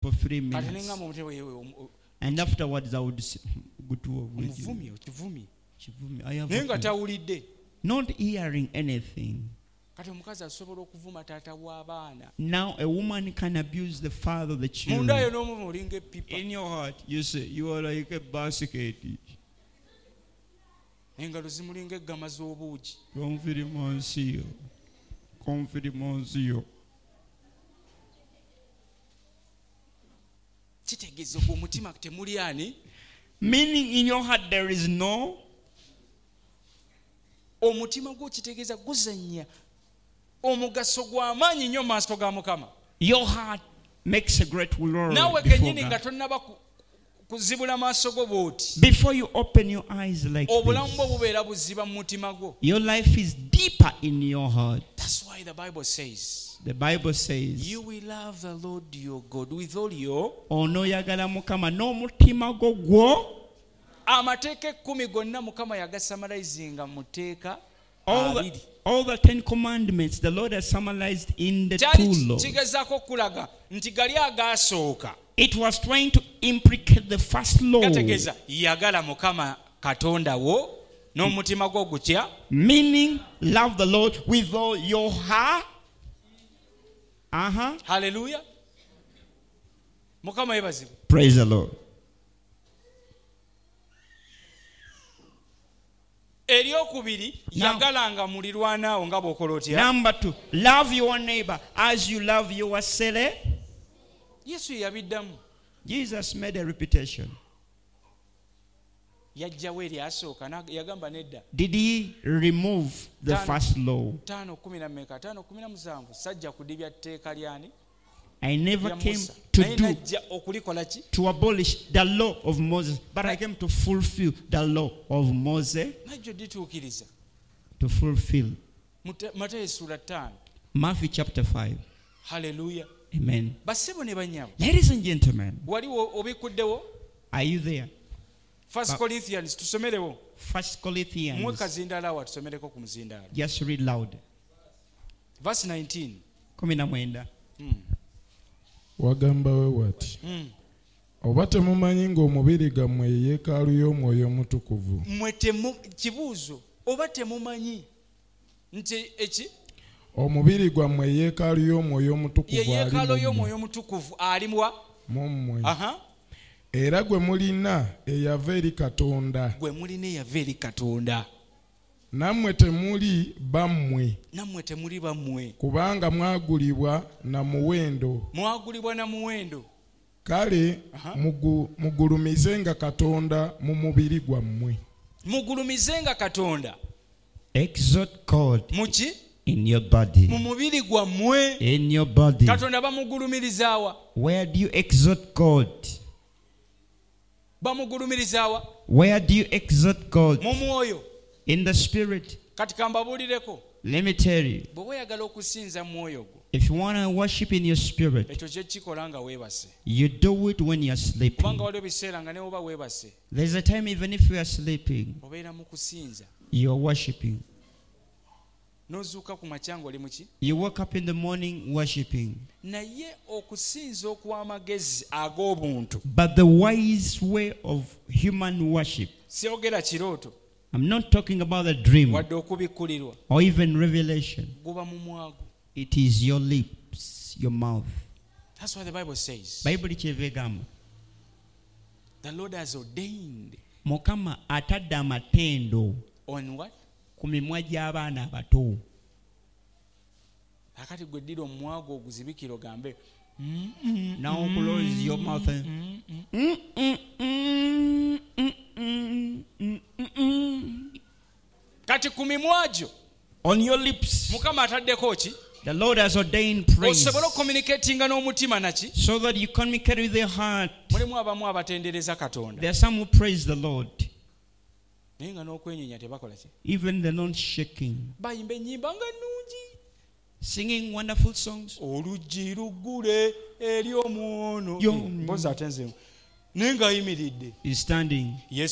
for 3 minutes. And afterwards I would go to I have not hearing anything. Now a woman can abuse the father of the children. In your heart, you say you are like a basket. Confirmation. Meaning in your heart there is no. Your heart makes a great glory before God. Before you open your eyes like this, your life is deeper in your heart. That's why the Bible says, You will love the Lord your God with all your amateeka 10 gonna Mukama yagasamalizinga muteeka all the 10 commandments the Lord has summarized in the 2 laws. Kigezaako kulaga nti gali agasooka. It was trying to implicate the first law. Kategeeza yagala Mukama Katonda wo n'omutima gwo gutya. Meaning love the Lord with all your heart. Hallelujah. Mukama yebazibwe. Praise the Lord. Number 2, love your neighbor as you love yourself. Jesus made a reputation. Did he remove the first law? I never came to abolish the law of Moses, but I came to fulfill the law of Moses. To fulfill. Matthew chapter 5. Hallelujah. Amen. Ladies and gentlemen, are you there? 1 Corinthians tusomerewo. 1 Corinthians. Mwe kazindala wa tusomereko ku muzindala. Just read loud. Verse 19. 19. Wagamba we wati. Oba temumanyi ng'omubiri gammwe yeekaalu y'Omwoyo Omutukuvu. Kibuuzo. Oba temumanyi nti eki? Omubiri gwammwe yeekaalu y'Omwoyo Omutukuvu ali mu mmwe. Yeekaalu y'Omwoyo Omutukuvu ali mu mmwe. Era gwe mulina eyava eri Katonda. Gwe mulina eyava eri Katonda. Nammwe temuli bammwe. Nammwe temuli bammwe. Kubanga mwagulibwa na muwendo. Mwagulibwa na muwendo. Kale mugulumizenga Katonda mu mubiri gwammwe. Mugulumizenga Katonda. Exalt God. Muki? In your body. Mu mubiri gwammwe. In your body. Katonda bamugulumirizawa. Where do you exalt God? Bamugulumirizawa. Where do you exalt God? Mu mwoyo. In the spirit. Katika mbabulireko. Let me tell you. Bwe oyagala okusinza mwoyo gwo. If you want to worship in your spirit, ekyo kye kikolanga weebase. You do it when you are sleeping. Kubanga waliwo ebiseera nga ne oba weebase. There's a time even if you are sleeping, obeera mu kusinza. You are worshiping. Nozuuka ku makya ng'oli muki? You wake up in the morning worshiping. Naye okusinza okw'amagezi ag'obuntu. But the wise way of human worship. Siyogera kirooto. I'm not talking about a dream wadde okubikkulirwa. Or even revelation. Guba mu mwago. It is your lips, your mouth. That's what the Bible says. Bible kyevegamba. The Lord has ordained. Mukama atadde amatendo. On what? Ku mimwa gy'abaana abato. Akati gwe ddira omwago oguzibikira ogambe. Now close your mouth. Kati ku mimwa gyo. On your lips. Mukama ataddeko ki? The Lord has ordained praise. Osobola communicating n'omutima naki? So that you communicate with your heart. Mulimu abamu abatendereza Katonda. There are some who praise the Lord. Naye nga n'okwenyenya tebakola ki? Even they're not shaking. Bayimba ennyimba nga nnungi. Singing wonderful songs. Oluggi luggule eri omwono. Mpozi ate nze. Naye ng'ayimiridde. He's standing.